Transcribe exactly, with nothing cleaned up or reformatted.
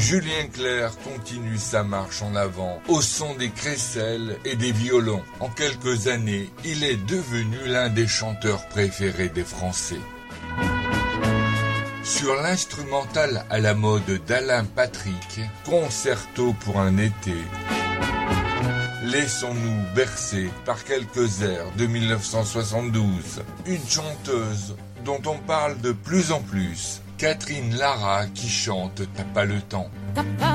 Julien Clerc continue sa marche en avant au son des crécelles et des violons. En quelques années, il est devenu l'un des chanteurs préférés des Français. Sur l'instrumental à la mode d'Alain Patrick, Concerto pour un été, laissons-nous bercer par quelques airs de mille neuf cent soixante-douze. Une chanteuse dont on parle de plus en plus, Catherine Lara, qui chante « T'as pas le temps ».